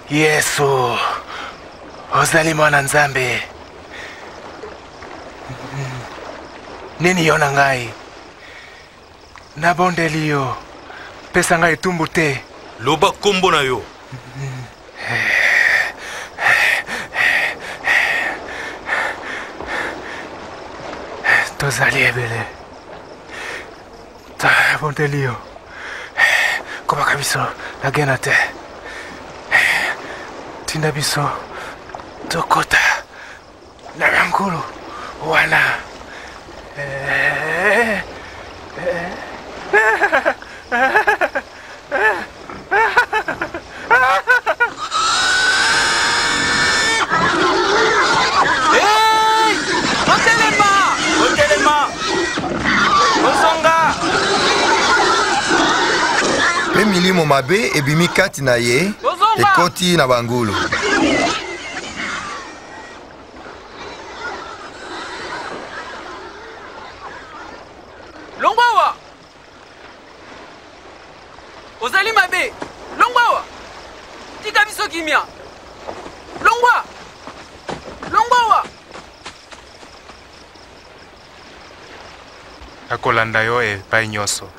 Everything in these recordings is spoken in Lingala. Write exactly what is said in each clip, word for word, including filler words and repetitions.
Yesu, ozali mwana Nzambe. Nini yona ngai? Nabondeli yo, pesa ngai tumbu te. Loba kombo na yo. Tozali ebele. Nabondeli yo. Komaka biso nagena te. Tinda biso tokota na ngulu wana. Eh, eh. Hey! Otelema! Otelema! Osonga! Pe milimo mabe ebimi kati na ye ekoti na bangulu. Longwawa! Ozali mabe! Longwawa! Tika biso kimia! Longwa! Longwawa! Akolanda yo epai nyonso.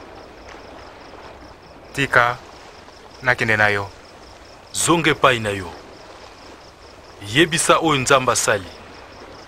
Tika nakende na yo. Zonge pai na yo. Yebisa oyo Nzambe asali.